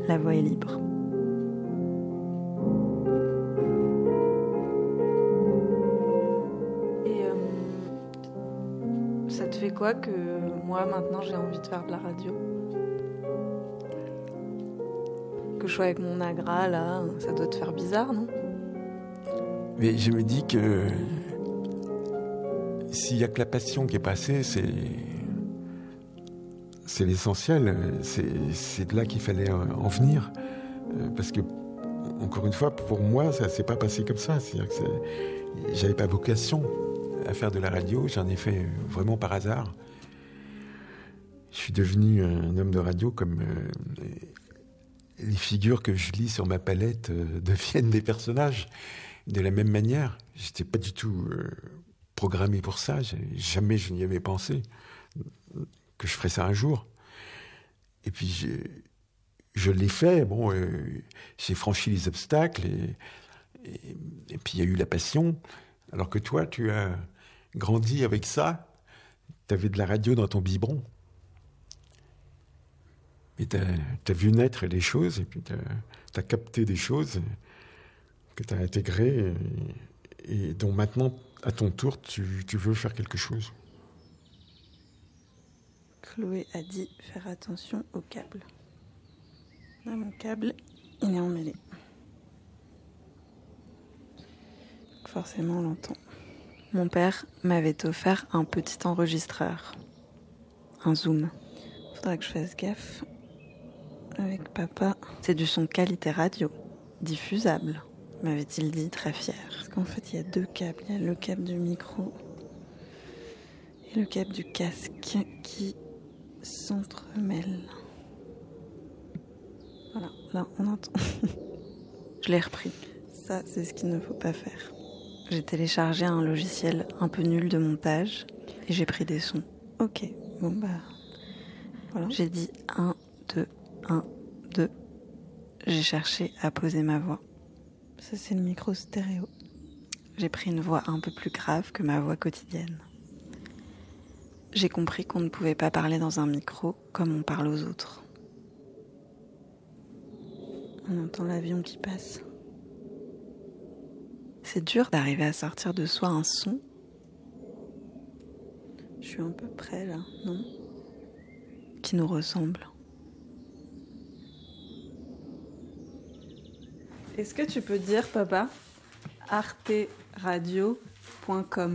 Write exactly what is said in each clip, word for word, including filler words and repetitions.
la voix est libre. Et euh, ça te fait quoi que moi maintenant j'ai envie de faire de la radio ? Que je sois avec mon agra là, ça doit te faire bizarre, non ? Mais je me dis que s'il n'y a que la passion qui est passée, c'est, c'est l'essentiel. C'est, c'est de là qu'il fallait en venir. Parce que, encore une fois, pour moi, ça ne s'est pas passé comme ça. C'est-à-dire que c'est, j'avais pas vocation à faire de la radio. J'en ai fait vraiment par hasard. Je suis devenu un homme de radio comme euh, les figures que je lis sur ma palette euh, deviennent des personnages. De la même manière, je n'étais pas du tout euh, programmé pour ça. Jamais je n'y avais pensé que je ferais ça un jour. Et puis, je, je l'ai fait. Bon, euh, j'ai franchi les obstacles et, et, et puis il y a eu la passion. Alors que toi, tu as grandi avec ça. Tu avais de la radio dans ton biberon. Et tu as vu naître des choses et puis tu as capté des choses que tu as intégré et, et dont maintenant, à ton tour, tu, tu veux faire quelque chose. Chloé a dit faire attention au câble. Là, mon câble, il est emmêlé. Forcément, on l'entend. Mon père m'avait offert un petit enregistreur. Un zoom. Faudra que je fasse gaffe avec papa. C'est du son qualité radio, diffusable, m'avait-il dit très fier. Parce qu'en fait, il y a deux câbles. Il y a le câble du micro et le câble du casque qui s'entremêlent. Voilà, là, on entend. Je l'ai repris. Ça, c'est ce qu'il ne faut pas faire. J'ai téléchargé un logiciel un peu nul de montage et j'ai pris des sons. Ok, bon bah... Voilà. J'ai dit un, deux, un, deux. J'ai cherché à poser ma voix. Ça, c'est le micro stéréo. J'ai pris une voix un peu plus grave que ma voix quotidienne. J'ai compris qu'on ne pouvait pas parler dans un micro comme on parle aux autres. On entend l'avion qui passe. C'est dur d'arriver à sortir de soi un son. Je suis un peu près là, non ? Qui nous ressemble. Est-ce que tu peux dire, papa, arte radio point com ?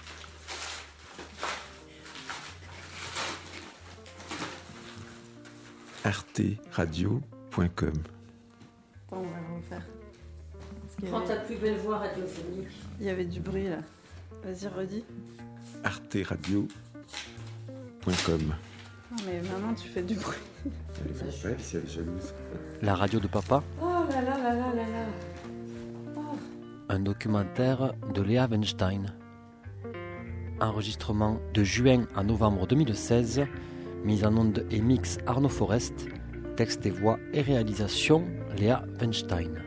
arte radio point com. Attends, on va le refaire. Prends ta plus belle voix radiophonique. Il y avait du bruit là. Vas-y, redis. arte radio point com. Non mais maman, tu fais du bruit. Elle est belle, si elle est jalouse. La radio de papa. Oh là là là là là là. Oh. Un documentaire de Léa Weinstein. Enregistrement de juin à novembre deux mille seize. Mise en onde et mix Arnaud Forest. Texte et voix et réalisation Léa Weinstein.